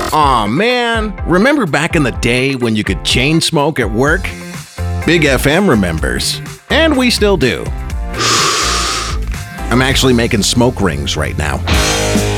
Aw, man. Remember back in the day when you could chain smoke at work? Big FM remembers. And we still do. I'm actually making smoke rings right now.